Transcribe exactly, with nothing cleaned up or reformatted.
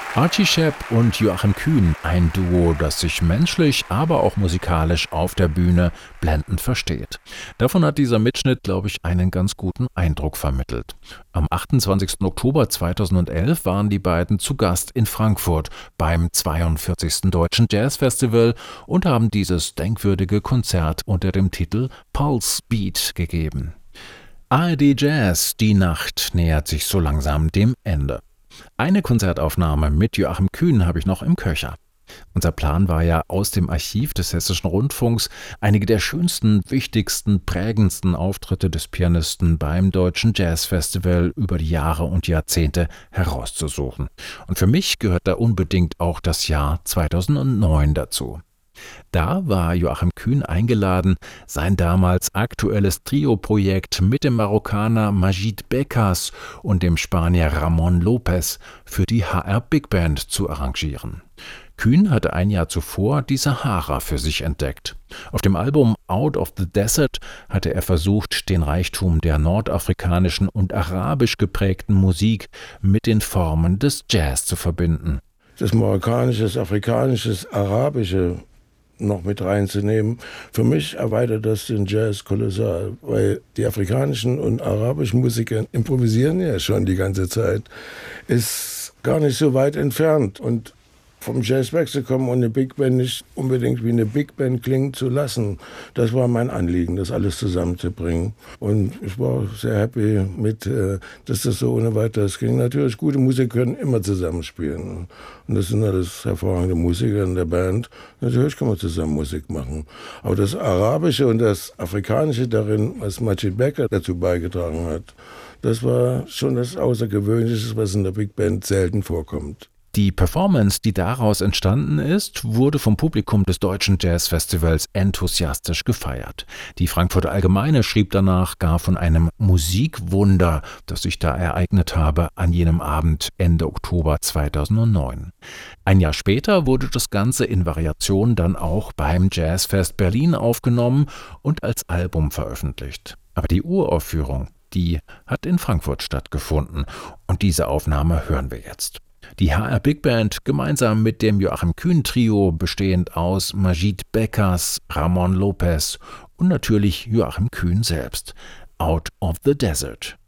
Archie Shepp und Joachim Kühn, ein Duo, das sich menschlich, aber auch musikalisch auf der Bühne blendend versteht. Davon hat dieser Mitschnitt, glaube ich, einen ganz guten Eindruck vermittelt. Am achtundzwanzigsten Oktober zweitausendelf waren die beiden zu Gast in Frankfurt beim zweiundvierzigsten Deutschen Jazzfestival und haben dieses denkwürdige Konzert unter dem Titel Pulse Beat gegeben. A R D Jazz, die Nacht nähert sich so langsam dem Ende. Eine Konzertaufnahme mit Joachim Kühn habe ich noch im Köcher. Unser Plan war ja, aus dem Archiv des Hessischen Rundfunks einige der schönsten, wichtigsten, prägendsten Auftritte des Pianisten beim Deutschen Jazzfestival über die Jahre und Jahrzehnte herauszusuchen. Und für mich gehört da unbedingt auch das Jahr zweitausendneun dazu. Da war Joachim Kühn eingeladen, sein damals aktuelles Trio-Projekt mit dem Marokkaner Majid Bekas und dem Spanier Ramon Lopez für die H R Big Band zu arrangieren. Kühn hatte ein Jahr zuvor die Sahara für sich entdeckt. Auf dem Album Out of the Desert hatte er versucht, den Reichtum der nordafrikanischen und arabisch geprägten Musik mit den Formen des Jazz zu verbinden. Das marokkanische, das afrikanische, das arabische noch mit reinzunehmen. Für mich erweitert das den Jazz kolossal, weil die afrikanischen und arabischen Musiker improvisieren ja schon die ganze Zeit. Ist gar nicht so weit entfernt und vom Jazz wegzukommen und eine Big Band nicht unbedingt wie eine Big Band klingen zu lassen. Das war mein Anliegen, das alles zusammenzubringen. Und ich war sehr happy mit, dass das so ohne weiteres ging. Natürlich, gute Musiker können immer zusammenspielen. Und das sind alles hervorragende Musiker in der Band. Natürlich kann man zusammen Musik machen. Aber das Arabische und das Afrikanische darin, was Majid Bekas dazu beigetragen hat, das war schon das Außergewöhnliche, was in der Big Band selten vorkommt. Die Performance, die daraus entstanden ist, wurde vom Publikum des Deutschen Jazzfestivals enthusiastisch gefeiert. Die Frankfurter Allgemeine schrieb danach gar von einem Musikwunder, das sich da ereignet habe an jenem Abend Ende Oktober zweitausendneun. Ein Jahr später wurde das Ganze in Variation dann auch beim Jazzfest Berlin aufgenommen und als Album veröffentlicht. Aber die Uraufführung, die hat in Frankfurt stattgefunden und diese Aufnahme hören wir jetzt. Die H R Big Band gemeinsam mit dem Joachim Kühn Trio, bestehend aus Majid Bekas, Ramon Lopez und natürlich Joachim Kühn selbst. Out of the Desert.